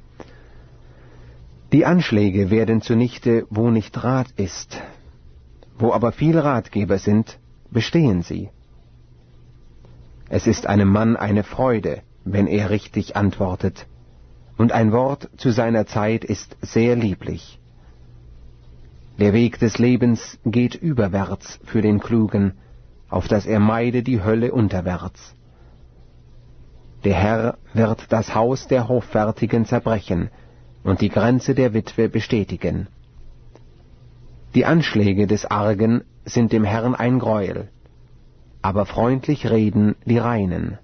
Die Anschläge werden zunichte, wo nicht Rat ist, wo aber viel Ratgeber sind, bestehen sie. Es ist einem Mann eine Freude, wenn er richtig antwortet, und ein Wort zu seiner Zeit ist sehr lieblich. Der Weg des Lebens geht überwärts für den Klugen, auf dass er meide die Hölle unterwärts. Der Herr wird das Haus der Hoffärtigen zerbrechen und die Grenze der Witwe bestätigen. Die Anschläge des Argen sind dem Herrn ein Greuel, aber freundlich reden die Reinen.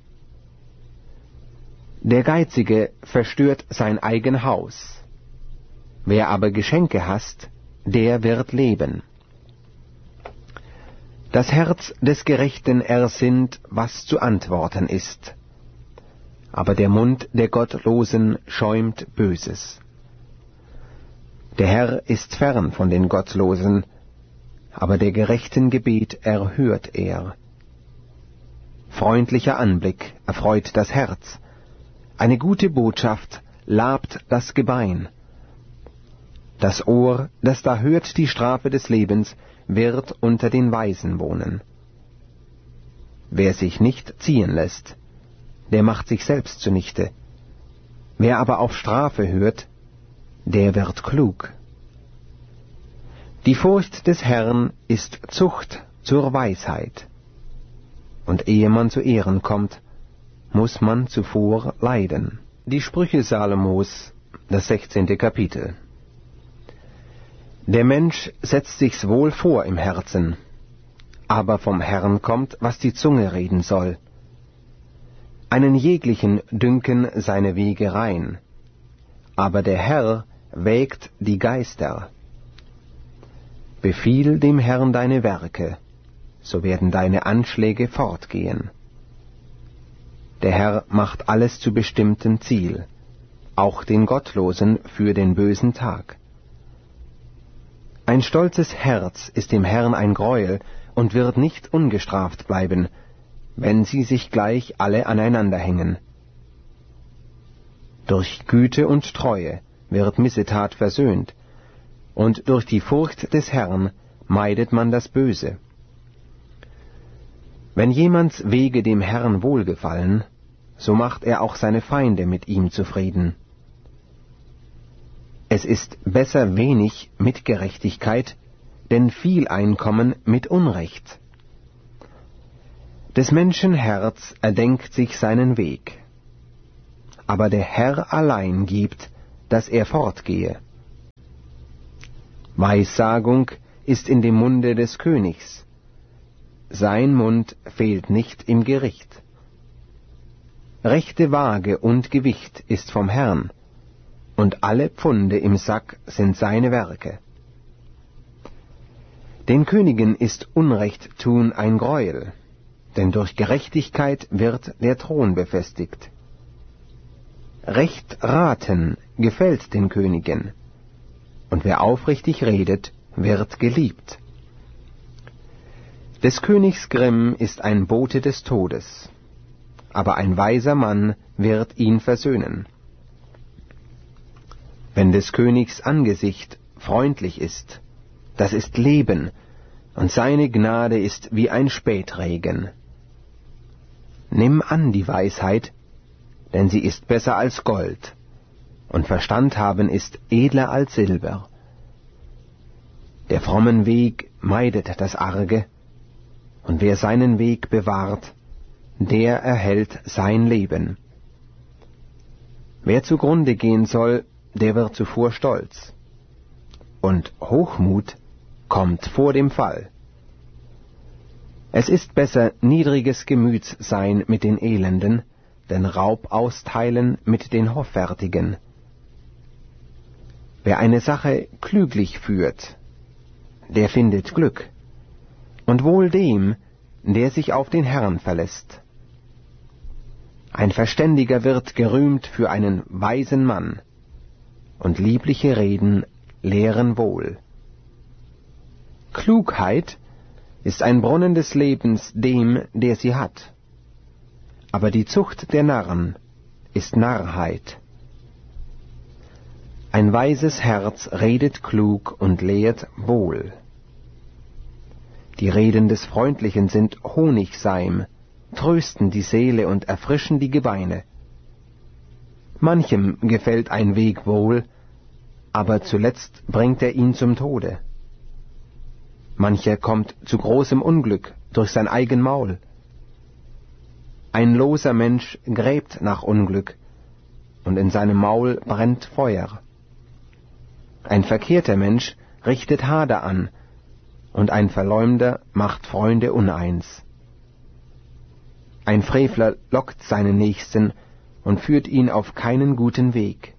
Der Geizige verstört sein eigen Haus, wer aber Geschenke hasst, der wird leben. Das Herz des Gerechten ersinnt, was zu antworten ist, aber der Mund der Gottlosen schäumt Böses. Der Herr ist fern von den Gottlosen, aber der gerechten Gebet erhört er. Freundlicher Anblick erfreut das Herz, eine gute Botschaft labt das Gebein. Das Ohr, das da hört die Strafe des Lebens, wird unter den Weisen wohnen. Wer sich nicht ziehen lässt, der macht sich selbst zunichte. Wer aber auf Strafe hört, der wird klug. Die Furcht des Herrn ist Zucht zur Weisheit, und ehe man zu Ehren kommt, muss man zuvor leiden. Die Sprüche Salomos, das 16. Kapitel. Der Mensch setzt sich's wohl vor im Herzen, aber vom Herrn kommt, was die Zunge reden soll. Einen jeglichen dünken seine Wege rein, aber der Herr wägt die Geister. Befiehl dem Herrn deine Werke, so werden deine Anschläge fortgehen. Der Herr macht alles zu bestimmtem Ziel, auch den Gottlosen für den bösen Tag. Ein stolzes Herz ist dem Herrn ein Greuel und wird nicht ungestraft bleiben, wenn sie sich gleich alle aneinander hängen. Durch Güte und Treue wird Missetat versöhnt, und durch die Furcht des Herrn meidet man das Böse. Wenn jemands Wege dem Herrn wohlgefallen, so macht er auch seine Feinde mit ihm zufrieden. Es ist besser wenig mit Gerechtigkeit, denn viel Einkommen mit Unrecht. Des Menschen Herz erdenkt sich seinen Weg, aber der Herr allein gibt, dass er fortgehe. Weissagung ist in dem Munde des Königs, sein Mund fehlt nicht im Gericht. Rechte Waage und Gewicht ist vom Herrn, und alle Pfunde im Sack sind seine Werke. Den Königen ist Unrecht tun ein Greuel, denn durch Gerechtigkeit wird der Thron befestigt. Recht raten gefällt den Königen, und wer aufrichtig redet, wird geliebt. Des Königs Grimm ist ein Bote des Todes, aber ein weiser Mann wird ihn versöhnen. Wenn des Königs Angesicht freundlich ist, das ist Leben, und seine Gnade ist wie ein Spätregen. Nimm an die Weisheit, denn sie ist besser als Gold, und Verstand haben ist edler als Silber. Der frommen Weg meidet das Arge, und wer seinen Weg bewahrt, der erhält sein Leben. Wer zugrunde gehen soll, der wird zuvor stolz, und Hochmut kommt vor dem Fall. Es ist besser, niedriges Gemütssein mit den Elenden, denn Raub austeilen mit den Hoffärtigen. Wer eine Sache klüglich führt, der findet Glück, und wohl dem, der sich auf den Herrn verlässt. Ein Verständiger wird gerühmt für einen weisen Mann, und liebliche Reden lehren wohl. Klugheit ist ein Brunnen des Lebens dem, der sie hat, aber die Zucht der Narren ist Narrheit. Ein weises Herz redet klug und lehrt wohl. Die Reden des Freundlichen sind Honigseim, trösten die Seele und erfrischen die Gebeine. Manchem gefällt ein Weg wohl, aber zuletzt bringt er ihn zum Tode. Mancher kommt zu großem Unglück durch sein eigen Maul. Ein loser Mensch gräbt nach Unglück, und in seinem Maul brennt Feuer. Ein verkehrter Mensch richtet Hader an, und ein Verleumder macht Freunde uneins. Ein Frevler lockt seinen Nächsten und führt ihn auf keinen guten Weg.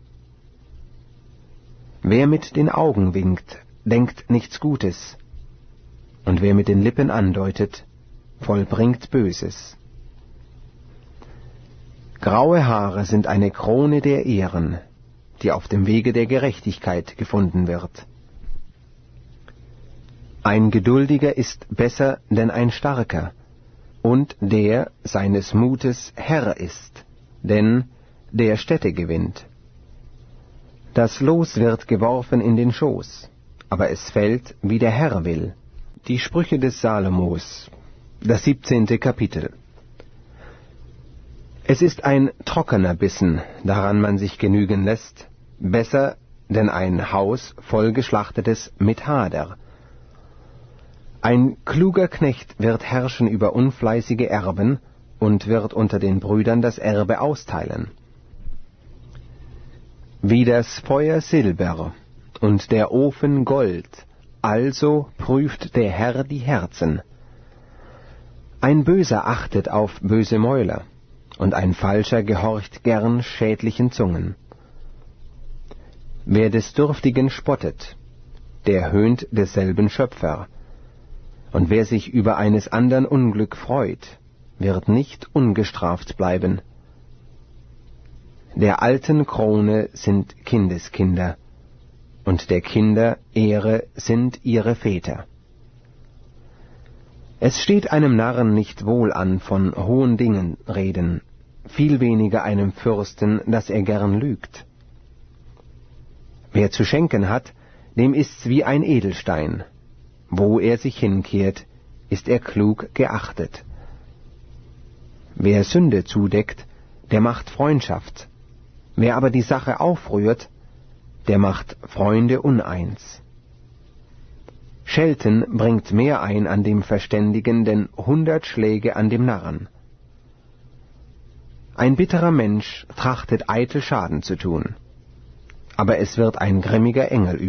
Wer mit den Augen winkt, denkt nichts Gutes, und wer mit den Lippen andeutet, vollbringt Böses. Graue Haare sind eine Krone der Ehren, die auf dem Wege der Gerechtigkeit gefunden wird. Ein Geduldiger ist besser denn ein Starker, und der seines Mutes Herr ist, denn der Städte gewinnt. Das Los wird geworfen in den Schoß, aber es fällt, wie der Herr will. Die Sprüche des Salomos, das 17. Kapitel. Es ist ein trockener Bissen, daran man sich genügen lässt, besser denn ein Haus voll Geschlachtetes mit Hader. Ein kluger Knecht wird herrschen über unfleißige Erben und wird unter den Brüdern das Erbe austeilen. Wie das Feuer Silber und der Ofen Gold, also prüft der Herr die Herzen. Ein Böser achtet auf böse Mäuler, und ein Falscher gehorcht gern schädlichen Zungen. Wer des Dürftigen spottet, der höhnt desselben Schöpfer, und wer sich über eines andern Unglück freut, wird nicht ungestraft bleiben. Der alten Krone sind Kindeskinder, und der Kinder Ehre sind ihre Väter. Es steht einem Narren nicht wohl an, von hohen Dingen reden, viel weniger einem Fürsten, dass er gern lügt. Wer zu schenken hat, dem ist's wie ein Edelstein. Wo er sich hinkehrt, ist er klug geachtet. Wer Sünde zudeckt, der macht Freundschaft. Wer aber die Sache aufrührt, der macht Freunde uneins. Schelten bringt mehr ein an dem Verständigen, denn 100 Schläge an dem Narren. Ein bitterer Mensch trachtet eitel Schaden zu tun, aber es wird ein grimmiger Engel